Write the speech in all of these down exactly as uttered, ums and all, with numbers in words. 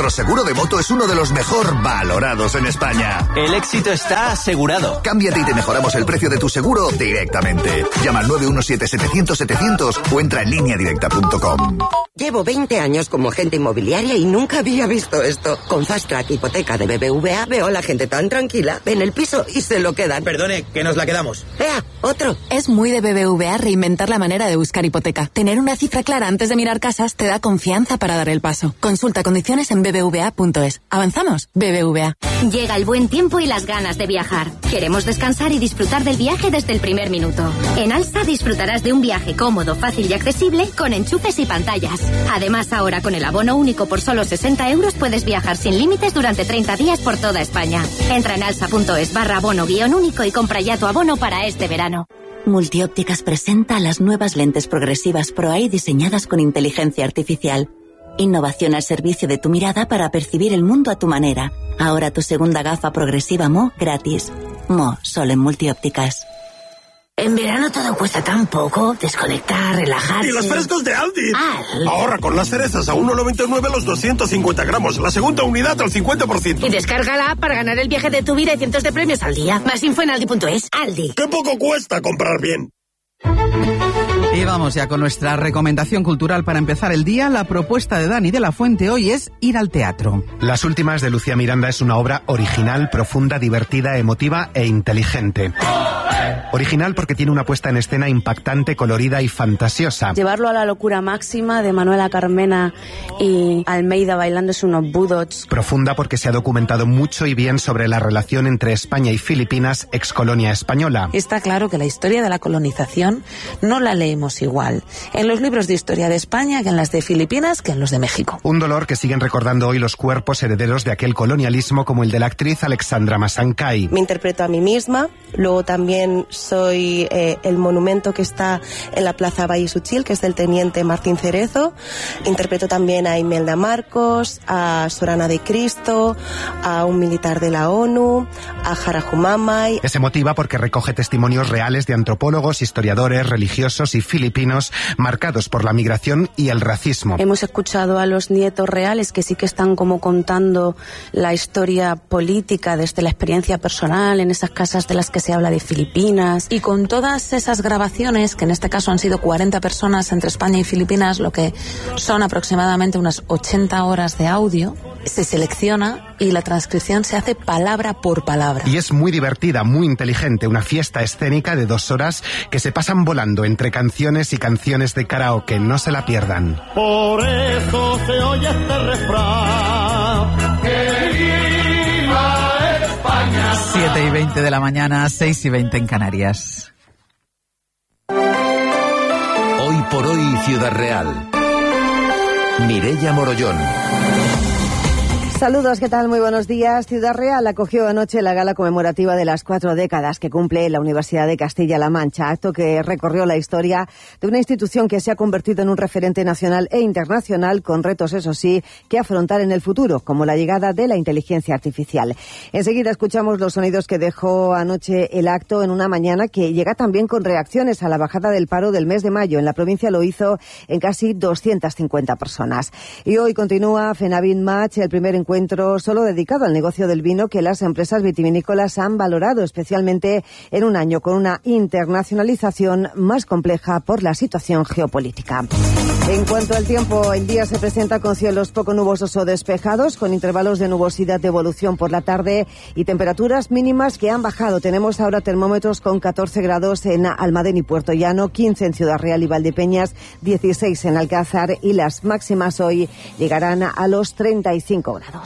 nuestro seguro de moto es uno de los mejor valorados en España. El éxito está asegurado. Cámbiate y te mejoramos el precio de tu seguro directamente. Llama al nueve uno siete setecientos setecientos o entra en línea directa punto com. Llevo veinte años como agente inmobiliaria y nunca había visto esto. Con Fast Track Hipoteca de B B V A veo a la gente tan tranquila, ven el piso y se lo quedan. Perdone, que nos la quedamos. ¡Ea, otro! Es muy de B B V A reinventar la manera de buscar hipoteca. Tener una cifra clara antes de mirar casas te da confianza para dar el paso. Consulta condiciones en b b v a punto es. ¿Avanzamos? B B V A. Llega el buen tiempo y las ganas de viajar. Queremos descansar y disfrutar del viaje desde el primer minuto. En Alsa disfrutarás de un viaje cómodo, fácil y accesible con enchufes y pantallas. Además, ahora con el abono único por solo sesenta euros puedes viajar sin límites durante treinta días por toda España. Entra en alsa punto es barra abono guión único y compra ya tu abono para este verano. Multiópticas presenta las nuevas lentes progresivas Pro Eye diseñadas con inteligencia artificial. Innovación al servicio de tu mirada para percibir el mundo a tu manera. Ahora tu segunda gafa progresiva M O gratis. M O, solo en Multiópticas. En verano todo cuesta tan poco. Desconectar, relajarse. ¡Y los frescos de Aldi! Al. Ahorra con las cerezas a uno noventa y nueve los doscientos cincuenta gramos. La segunda unidad al cincuenta por ciento. Y descarga la app para ganar el viaje de tu vida y cientos de premios al día. Más info en aldi punto es. Aldi. ¡Qué poco cuesta comprar bien! Y vamos ya con nuestra recomendación cultural para empezar el día. La propuesta de Dani de la Fuente hoy es ir al teatro. Las últimas de Lucía Miranda es una obra original, profunda, divertida, emotiva e inteligente. Original porque tiene una puesta en escena impactante, colorida y fantasiosa. Llevarlo a la locura máxima de Manuela Carmena y Almeida bailándose unos budots. Profunda porque se ha documentado mucho y bien sobre la relación entre España y Filipinas, excolonia española. Está claro que la historia de la colonización no la leemos igual en los libros de historia de España que en las de Filipinas que en los de México. Un dolor que siguen recordando hoy los cuerpos herederos de aquel colonialismo como el de la actriz Alexandra Masancay. Me interpreto a mí misma, luego también soy eh, el monumento que está en la Plaza Vallisuchil, que es del teniente Martín Cerezo. Interpreto también a Imelda Marcos, a Sorana de Cristo, a un militar de la ONU, a Jarajumamay. Es emotiva porque recoge testimonios reales de antropólogos, historiadores, religiosos y filipinos marcados por la migración y el racismo. Hemos escuchado a los nietos reales que sí que están como contando la historia política desde la experiencia personal en esas casas de las que se habla de Filipinas, y con todas esas grabaciones, que en este caso han sido cuarenta personas entre España y Filipinas, lo que son aproximadamente unas ochenta horas de audio, se selecciona y la transcripción se hace palabra por palabra. Y es muy divertida, muy inteligente, una fiesta escénica de dos horas que se pasan volando entre canciones y canciones de karaoke. No se la pierdan. Por eso se oye este refrán. ¡Que viva España! siete y veinte de la mañana, seis y veinte en Canarias. Hoy por hoy, Ciudad Real. Mireia Morollón. Saludos, ¿qué tal? Muy buenos días. Ciudad Real acogió anoche la gala conmemorativa de las cuatro décadas que cumple la Universidad de Castilla-La Mancha, acto que recorrió la historia de una institución que se ha convertido en un referente nacional e internacional, con retos, eso sí, que afrontar en el futuro, como la llegada de la inteligencia artificial. Enseguida escuchamos los sonidos que dejó anoche el acto en una mañana que llega también con reacciones a la bajada del paro del mes de mayo. En la provincia lo hizo en casi doscientas cincuenta personas. Y hoy continúa Fenavin Match, el primer encuentro encuentro solo dedicado al negocio del vino que las empresas vitivinícolas han valorado, especialmente en un año con una internacionalización más compleja por la situación geopolítica. En cuanto al tiempo, el día se presenta con cielos poco nubosos o despejados, con intervalos de nubosidad de evolución por la tarde y temperaturas mínimas que han bajado. Tenemos ahora termómetros con catorce grados en Almadén y Puerto Llano, quince en Ciudad Real y Valdepeñas, dieciséis en Alcázar, y las máximas hoy llegarán a los treinta y cinco grados.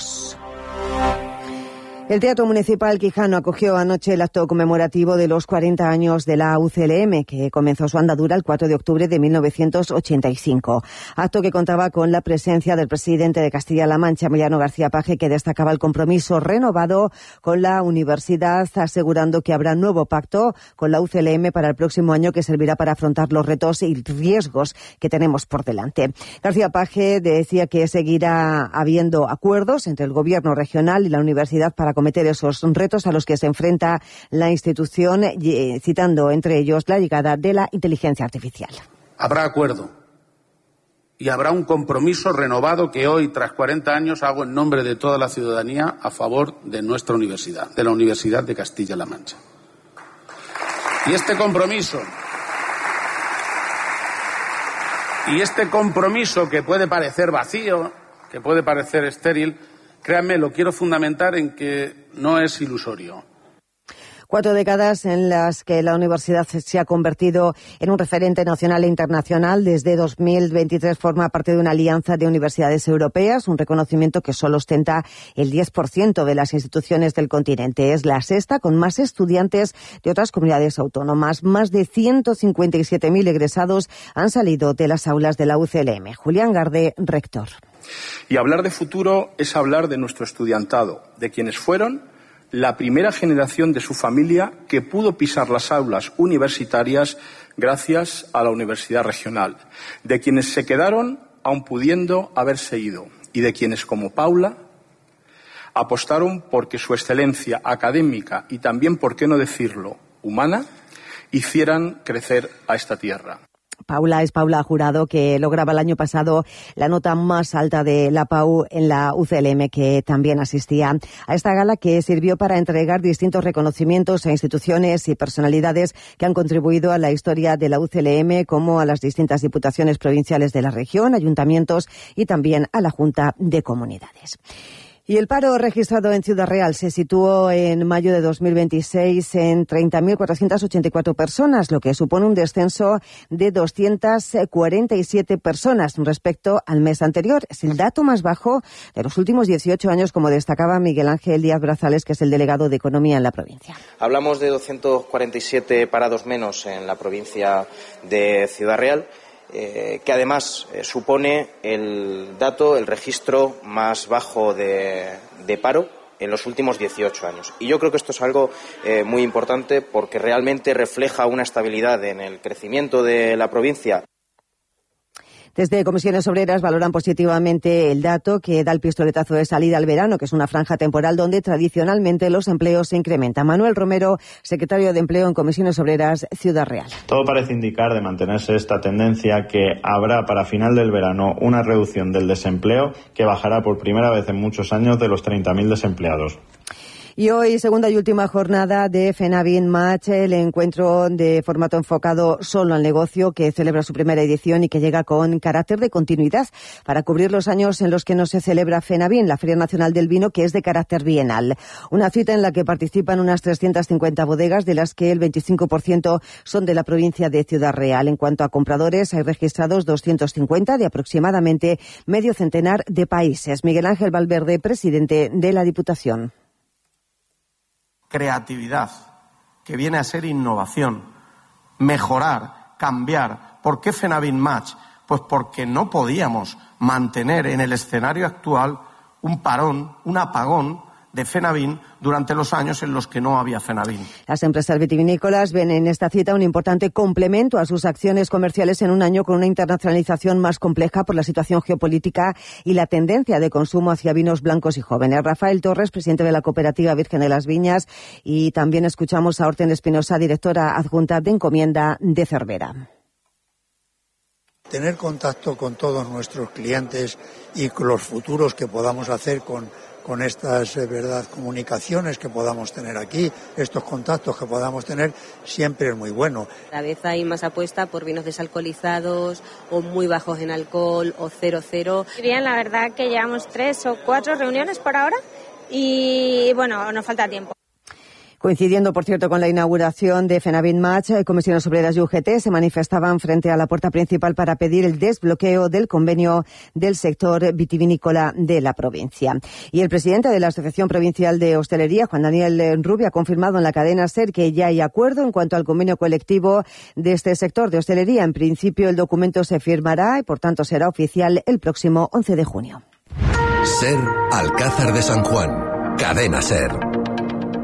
El Teatro Municipal Quijano acogió anoche el acto conmemorativo de los cuarenta años de la U C L M, que comenzó su andadura el cuatro de octubre de mil novecientos ochenta y cinco. Acto que contaba con la presencia del presidente de Castilla-La Mancha, Emiliano García Paje, que destacaba el compromiso renovado con la universidad, asegurando que habrá nuevo pacto con la U C L M para el próximo año, que servirá para afrontar los retos y riesgos que tenemos por delante. García Paje decía que seguirá habiendo acuerdos entre el gobierno regional y la universidad para cometer esos retos a los que se enfrenta la institución, citando entre ellos la llegada de la inteligencia artificial. Habrá acuerdo, y habrá un compromiso renovado que hoy, tras cuarenta años, hago en nombre de toda la ciudadanía a favor de nuestra universidad, de la Universidad de Castilla-La Mancha. Y este compromiso, y este compromiso que puede parecer vacío, que puede parecer estéril, créanme, lo quiero fundamentar en que no es ilusorio. Cuatro décadas en las que la universidad se ha convertido en un referente nacional e internacional. Desde dos mil veintitrés forma parte de una alianza de universidades europeas, un reconocimiento que solo ostenta el diez por ciento de las instituciones del continente. Es la sexta con más estudiantes de otras comunidades autónomas. Más de ciento cincuenta y siete mil egresados han salido de las aulas de la U C L M. Julián Garde, rector. Y hablar de futuro es hablar de nuestro estudiantado, de quienes fueron la primera generación de su familia que pudo pisar las aulas universitarias gracias a la Universidad Regional, de quienes se quedaron aun pudiendo haberse ido y de quienes, como Paula, apostaron porque su excelencia académica y también, por qué no decirlo, humana, hicieran crecer a esta tierra. Paula es Paula Jurado, que lograba el año pasado la nota más alta de la P A U en la U C L M, que también asistía a esta gala, que sirvió para entregar distintos reconocimientos a instituciones y personalidades que han contribuido a la historia de la U C L M, como a las distintas diputaciones provinciales de la región, ayuntamientos y también a la Junta de Comunidades. Y el paro registrado en Ciudad Real se situó en mayo de dos mil veintiséis en treinta mil cuatrocientas ochenta y cuatro personas, lo que supone un descenso de doscientas cuarenta y siete personas respecto al mes anterior. Es el dato más bajo de los últimos dieciocho años, como destacaba Miguel Ángel Díaz Brazales, que es el delegado de Economía en la provincia. Hablamos de doscientos cuarenta y siete parados menos en la provincia de Ciudad Real. Eh, que además eh, supone el dato, el registro más bajo de, de paro en los últimos dieciocho años. Y yo creo que esto es algo eh, muy importante porque realmente refleja una estabilidad en el crecimiento de la provincia. Desde Comisiones Obreras valoran positivamente el dato que da el pistoletazo de salida al verano, que es una franja temporal donde tradicionalmente los empleos se incrementan. Manuel Romero, secretario de Empleo en Comisiones Obreras, Ciudad Real. Todo parece indicar, de mantenerse esta tendencia, que habrá para final del verano una reducción del desempleo que bajará por primera vez en muchos años de los treinta mil desempleados. Y hoy, segunda y última jornada de FENAVIN Match, el encuentro de formato enfocado solo al negocio, que celebra su primera edición y que llega con carácter de continuidad para cubrir los años en los que no se celebra FENAVIN, la Feria Nacional del Vino, que es de carácter bienal. Una cita en la que participan unas trescientas cincuenta bodegas, de las que el veinticinco por ciento son de la provincia de Ciudad Real. En cuanto a compradores, hay registrados doscientos cincuenta de aproximadamente medio centenar de países. Miguel Ángel Valverde, presidente de la Diputación. Creatividad, que viene a ser innovación, mejorar, cambiar. ¿Por qué FENAVIN Match? Pues porque no podíamos mantener en el escenario actual un parón, un apagón de FENAVIN durante los años en los que no había FENAVIN. Las empresas vitivinícolas ven en esta cita un importante complemento a sus acciones comerciales en un año con una internacionalización más compleja por la situación geopolítica y la tendencia de consumo hacia vinos blancos y jóvenes. Rafael Torres, presidente de la Cooperativa Virgen de las Viñas, y también escuchamos a Horten Espinosa, directora adjunta de encomienda de Cervera. Tener contacto con todos nuestros clientes y con los futuros que podamos hacer con con estas eh, verdad comunicaciones que podamos tener aquí, estos contactos que podamos tener, siempre es muy bueno. Cada vez hay más apuesta por vinos desalcoholizados o muy bajos en alcohol o cero cero. Bien, la verdad que llevamos tres o cuatro reuniones por ahora y bueno, nos falta tiempo. Coincidiendo, por cierto, con la inauguración de FENAVIN Match, Comisiones Obreras y U G T se manifestaban frente a la puerta principal para pedir el desbloqueo del convenio del sector vitivinícola de la provincia. Y el presidente de la Asociación Provincial de Hostelería, Juan Daniel Rubio, ha confirmado en la cadena SER que ya hay acuerdo en cuanto al convenio colectivo de este sector de hostelería. En principio, el documento se firmará y, por tanto, será oficial el próximo once de junio. SER, Alcázar de San Juan. Cadena SER.